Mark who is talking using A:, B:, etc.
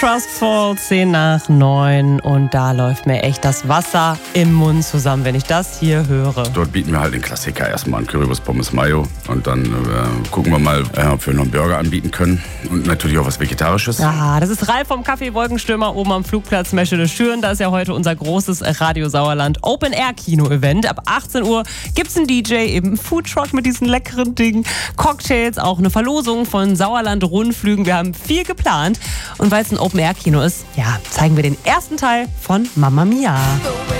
A: Trustful, 10:09 und da läuft mir echt das Wasser im Mund zusammen, wenn ich das hier höre.
B: Dort bieten wir halt den Klassiker erstmal an, Currywurst, Pommes, Mayo und dann gucken wir mal, ob wir noch einen Burger anbieten können und natürlich auch was Vegetarisches.
A: Ja, das ist Ralf vom Café Wolkenstürmer oben am Flugplatz Meschede Schüren. Da ist ja heute unser großes Radio Sauerland Open-Air-Kino-Event. Ab 18 Uhr gibt's einen DJ, eben einen Foodtruck mit diesen leckeren Dingen, Cocktails, auch eine Verlosung von Sauerland-Rundflügen. Wir haben viel geplant und weil es ein Open-Air-Kino ist, ja, zeigen wir den ersten Teil von Mamma Mia.